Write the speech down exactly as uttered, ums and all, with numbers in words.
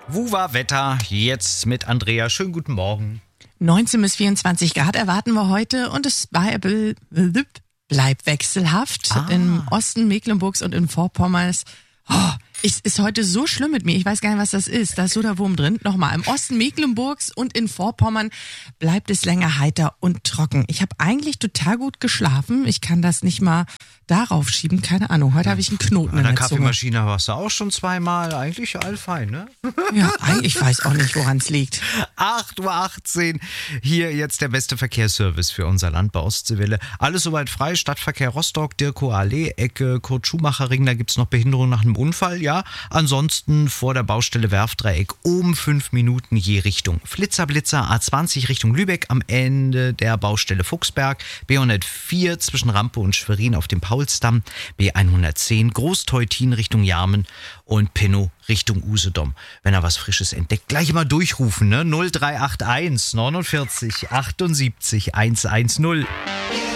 Wuwa Wetter, jetzt mit Andrea. Schönen guten Morgen. neunzehn bis vierundzwanzig Grad erwarten wir heute und es bleibt wechselhaft. Ah. Im Osten Mecklenburgs und in Vorpommerns. Oh, es ist heute so schlimm mit mir. Ich weiß gar nicht, was das ist. Da ist so der Wurm drin. Nochmal, im Osten Mecklenburgs und in Vorpommern bleibt es länger heiter und trocken. Ich habe eigentlich total gut geschlafen. Ich kann das nicht mal darauf schieben. Keine Ahnung. Heute habe ich einen Knoten An in der der Zunge. Kaffeemaschine warst du auch schon zweimal. Eigentlich allfein, ne? Ja, eigentlich weiß auch nicht, woran es liegt. acht Uhr achtzehn. Hier jetzt der beste Verkehrsservice für unser Land bei Ostseewelle. Alles soweit frei. Stadtverkehr Rostock, Dirkow Allee, Ecke Kurt-Schumacher-Ring. Da gibt's noch Behinderung nach einem Unfall, ja. Ansonsten vor der Baustelle Werftdreieck oben fünf Minuten je Richtung. Flitzer-Blitzer A zwanzig Richtung Lübeck am Ende der Baustelle Fuchsberg. B hundertvier zwischen Rampe und Schwerin auf dem Paulsdamm. B hundertzehn Großteutin Richtung Jarmen und Pinnow Richtung Usedom. Wenn er was Frisches entdeckt, gleich immer durchrufen, ne? null drei acht eins neunundvierzig achtundsiebzig hundertzehn.